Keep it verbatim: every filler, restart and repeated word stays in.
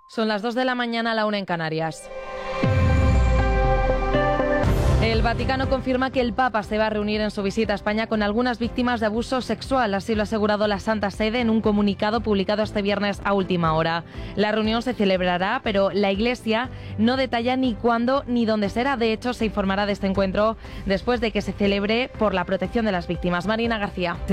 Son las dos de la mañana, a la una en Canarias. El Vaticano confirma que el Papa se va a reunir en su visita a España con algunas víctimas de abuso sexual. Así lo ha asegurado la Santa Sede en un comunicado publicado este viernes a última hora. La reunión se celebrará, pero la Iglesia no detalla ni cuándo ni dónde será. De hecho, se informará de este encuentro después de que se celebre por la protección de las víctimas. Marina García.